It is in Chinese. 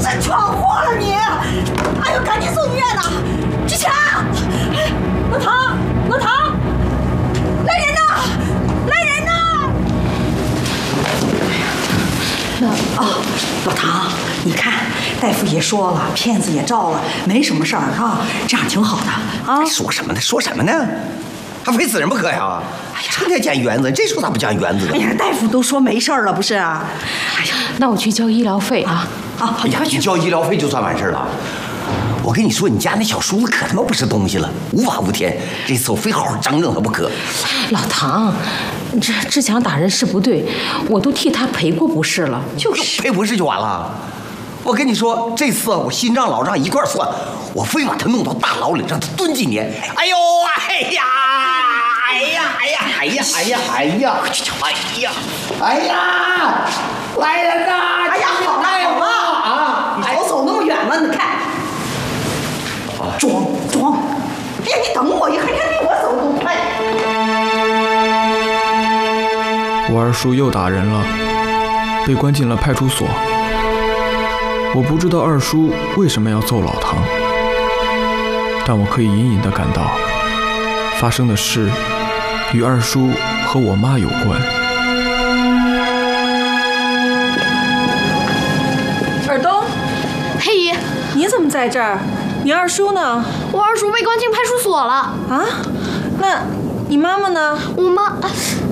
真闯祸了你！哎呦，赶紧送医院呐！志强，老唐，老唐，来人呐！来人呐！老唐，你看，大夫也说了，片子也照了，没什么事儿啊，这样挺好的啊。 说什么呢？说什么呢？还非死人不可呀！哎呀，成天见园子，这时候咋不讲园子呢？ 哎呀，大夫都说没事了，不是啊？ 哎呀，那我去交医疗费啊！ 哎呀，你交医疗费就算完事了。我跟你说，你家那小叔子可他妈不是东西了，无法无天。这次我非好好整整他不可。 老唐，这志强打人是不对，我都替他赔过不是了。 就是赔不是就完了。我跟你说，这次我新账老账一块算，我非把他弄到大牢里，让他蹲几年。哎呦，哎呀！哎呀！哎呀！哎呀！哎呀！哎呀！哎呀！来人呐！ 哎呀，好了好了啊！你手走那么远了，你看，装！哎呀，你等我一会儿，你看比我走都快。 我二叔又打人了，被关进了派出所。我不知道二叔为什么要揍老唐，但我可以隐隐地感到，发生的事与二叔和我妈有关。 尔东， 黑姨， 你怎么在这儿？你二叔呢？ 我二叔被关进派出所了。 啊？那你妈妈呢？ 我妈